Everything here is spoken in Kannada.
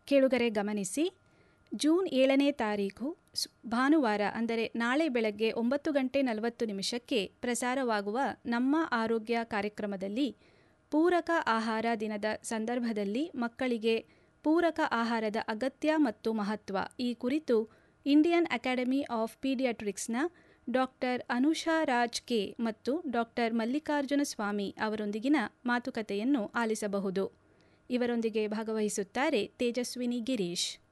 ಕೇಳುಗರೆ ಗಮನಿಸಿ, ಜೂನ್ 7ನೇ ತಾರೀಖು ಭಾನುವಾರ ಅಂದರೆ ನಾಳೆ ಬೆಳಗ್ಗೆ 9:40 ಪ್ರಸಾರವಾಗುವ ನಮ್ಮ ಆರೋಗ್ಯ ಕಾರ್ಯಕ್ರಮದಲ್ಲಿ ಪೂರಕ ಆಹಾರ ದಿನದ ಸಂದರ್ಭದಲ್ಲಿ ಮಕ್ಕಳಿಗೆ ಪೂರಕ ಆಹಾರದ ಅಗತ್ಯ ಮತ್ತು ಮಹತ್ವ ಈ ಕುರಿತು Indian academy of ಪೀಡಿಯಾಟ್ರಿಕ್ಸ್ನ doctor Anusha Raj K ಮತ್ತು ಡಾಕ್ಟರ್ ಮಲ್ಲಿಕಾರ್ಜುನ ಸ್ವಾಮಿ ಅವರೊಂದಿಗಿನ ಮಾತುಕತೆಯನ್ನು ಆಲಿಸಬಹುದು. ಇವರೊಂದಿಗೆ ಭಾಗವಹಿಸುತ್ತಾರೆ ತೇಜಸ್ವಿನಿ ಗಿರೀಶ್.